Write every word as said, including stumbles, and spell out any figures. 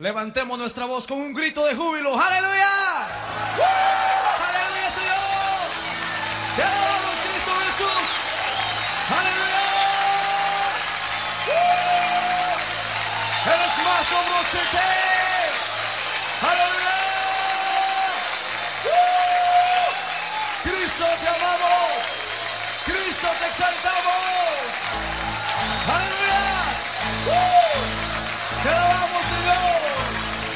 Levantemos nuestra voz con un grito de júbilo. ¡Aleluya! ¡Uh! ¡Aleluya, Señor! ¡Te adoramos, Cristo Jesús! ¡Aleluya! ¡Uh! ¡Eres más sobroso que! ¡Aleluya! ¡Uh! ¡Cristo, te amamos! ¡Cristo, te exaltamos!